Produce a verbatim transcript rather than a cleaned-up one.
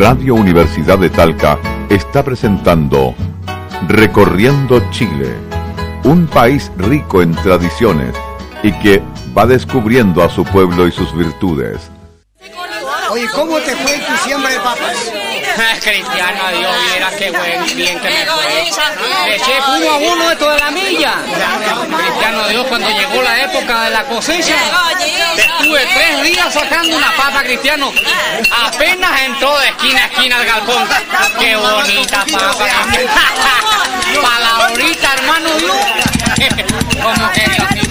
Radio Universidad de Talca está presentando Recorriendo Chile, un país rico en tradiciones y que va descubriendo a su pueblo y sus virtudes. Oye, ¿cómo te fue en tu siembra de papas? Cristiano, Dios, viera qué buen, bien que me fue. Le eché uno a uno esto de la milla. Cristiano, Dios, cuando llegó la época de la cosecha, estuve tres días sacando una papa, Cristiano. Apenas entró de esquina a esquina el galpón. Qué bonita papa. Para la horita, hermano Dios. Como que Dios.